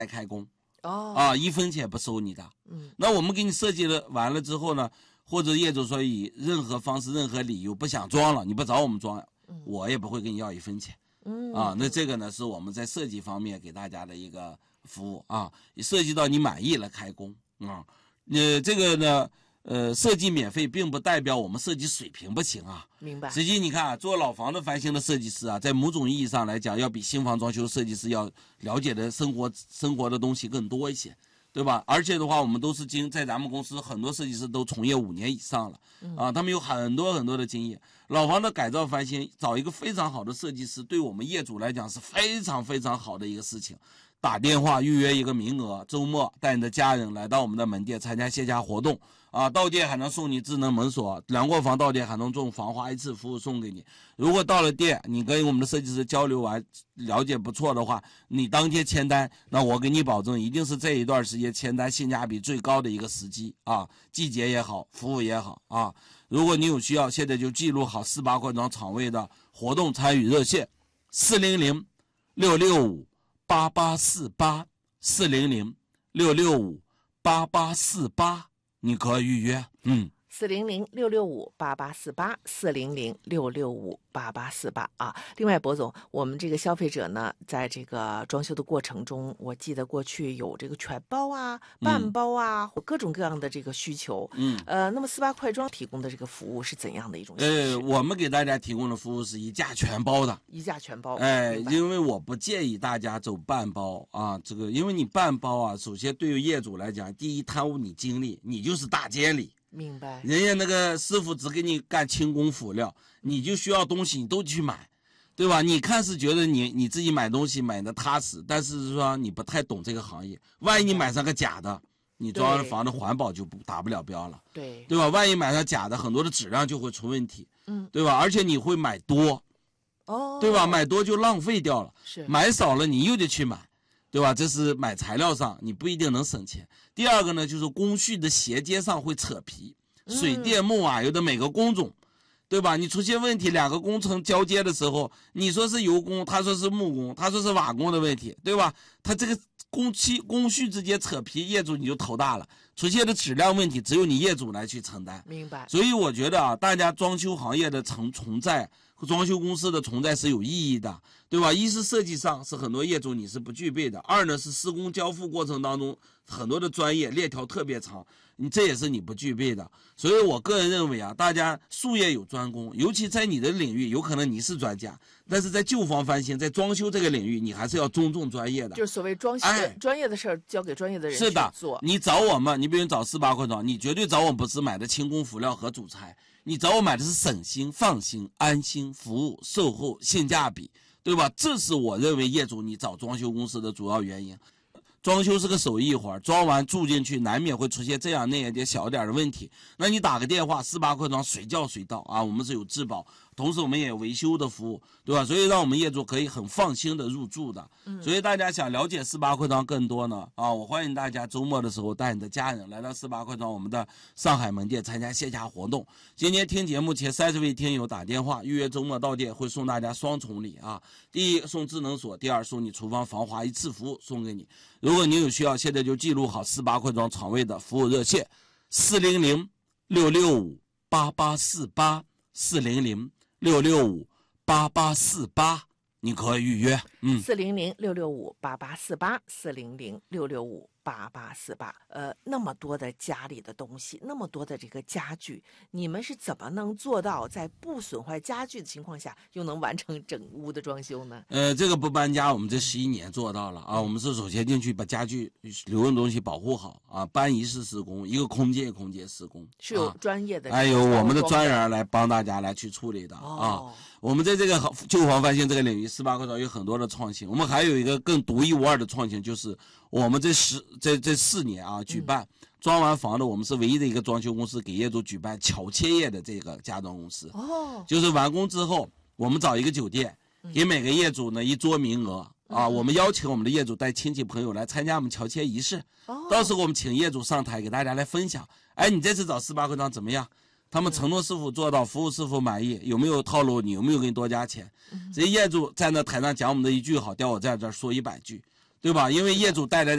来开工。 1 分钱不收你的。那我们给你设计了完了之后呢，或者业主说以任何方式、任何理由不想装了，你不找我们装，我也不会跟你要1分钱。那这个呢是我们在设计方面给大家的一个服务啊，涉及到你满意了开工这个呢。设计免费并不代表我们设计水平不行啊。 明白。 实际你看做老房子翻新的设计师啊，在某种意义上来讲，要比新房装修设计师要了解的生活的东西更多一些，对吧？而且的话，我们都是在咱们公司很多设计师都从业5年以上了，他们有很多很多的经验。老房子改造翻新，找一个非常好的设计师，对我们业主来讲是非常非常好的一个事情。打电话预约一个名额，周末带你的家人来到我们的门店参加线下活动到店还能送你智能门锁，2过房到店还能送防滑1次服务送给你。如果到了店，你跟我们的设计师交流完，了解不错的话，你当天签单，那我给你保证，一定是这一段时间签单性价比最高的一个时机季节也好，服务也好如果你有需要，现在就记录好48块庄厂位的活动参与热线400-665-8848 400-665-8848，你可以预约。 400-665-8848 400-665-8848另外，博总，我们这个消费者呢，在这个装修的过程中，我记得过去有这个全包半包或各种各样的这个需求。那么48块庄提供的这个服务是怎样的一种形式？ 我们给大家提供的服务是一价全包的。 一价全包。 因为我不建议大家走半包因为你半包首先对于业主来讲，第一贪污你精力，你就是大监理。 明白。 人家那个师傅只给你干轻工辅料，你就需要东西你都去买，对吧？你看是觉得你自己买东西买的踏实，但是说你不太懂这个行业，万一你买上个假的，你装完房的环保就达不了标了，对吧？万一买上假的，很多的质量就会出问题，对吧？而且你会买多，对吧？买多就浪费掉了，买少了你又得去买。对吧？这是买材料上你不一定能省钱。第二个呢，就是工序的衔接上会扯皮，水电木有的每个工种，对吧？你出现问题，2个工程交接的时候，你说是油工，他说是木工，他说是瓦工的问题，对吧？他这个工序之间扯皮，业主你就头大了，出现的质量问题只有你业主来去承担。 明白。 所以我觉得大家装修行业的存在，装修公司的存在是有意义的，对吧？一是设计上是很多业主你是不具备的，二呢是施工交付过程当中很多的专业链条特别长，这也是你不具备的。所以我个人认为大家术业有专攻，尤其在你的领域有可能你是专家，但是在旧房翻新在装修这个领域你还是要尊重专业的， 就是所谓装修专业的事儿交给专业的人去做。 你找我们，你比如找48块庄，你绝对找我们不是买的轻工辅料和主材，你找我买的是省心、放心、安心、服务、售后、性价比，对吧？这是我认为业主你找装修公司的主要原因。装修是个手艺活，装完住进去难免会出现这样那样点小点的问题，那你打个电话48块庄随叫随到我们是有质保，同时我们也有维修的服务，对吧？所以让我们业主可以很放心的入住的。所以大家想了解48块庄更多呢我欢迎大家周末的时候带你的家人来到48块庄我们的上海门店参加线下活动。今天听节目前30位听友打电话预约周末到店，会送大家双重礼第一送智能锁，第二送你厨房防滑1次服务送给你。如果你有需要，现在就记录好48块庄厂位的服务热线400-665-8848 400-665-8848，你可以预约。 400-665-8848 400-665-8848。那么多的家里的东西，那么多的这个家具，你们是怎么能做到在不损坏家具的情况下，又能完成整屋的装修呢？ 这个不搬家，我们这11年做到了我们是首先进去把家具留用东西保护好搬一式施工，一个空间一个空间施工， 是有专业的， 还有我们的专人来帮大家来去处理的我们在这个旧房翻新这个领域，48块庄有很多的创新。我们还有一个更独一无二的创新，就是我们这4年举办装完房的，我们是唯一的一个装修公司给业主举办巧切业的这个家装公司。就是完工之后，我们找一个酒店，给每个业主呢1桌名额我们邀请我们的业主带亲戚朋友来参加我们乔切仪式。到时候我们请业主上台给大家来分享，你这次找48块庄怎么样？他们承诺是否做到，服务是否满意，有没有套路你，有没有给你多加钱？这业主在那台上讲我们的一句好，调我在这儿说100句。 对吧？因为业主带来